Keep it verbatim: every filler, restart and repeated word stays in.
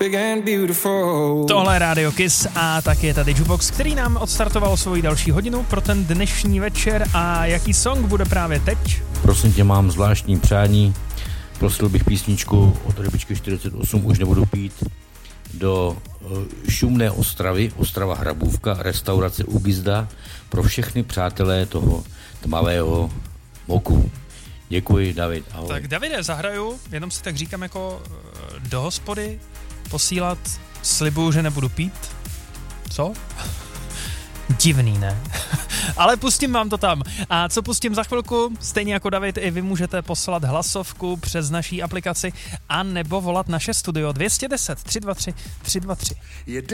Tohle je Radio Kiss a tak je tady Jukebox, který nám odstartoval svoji další hodinu pro ten dnešní večer. A jaký song bude právě teď? Prosím tě, mám zvláštní přání. Prosil bych písničku od Rybičky čtyřicet osm, už nebudu pít, do šumné Ostravy, Ostrava Hrabůvka, restaurace Ugizda, pro všechny přátelé toho tmavého moku. Děkuji, David. Ahoj. Tak Davide, zahraju, jenom si tak říkám jako do hospody posílat, slibuju, že nebudu pít. Co? Divný, ne? Ale pustím vám to tam. A co pustím za chvilku? Stejně jako David, i vy můžete poslat hlasovku přes naší aplikaci a nebo volat naše studio dvě deset tři dva tři tři dva tři.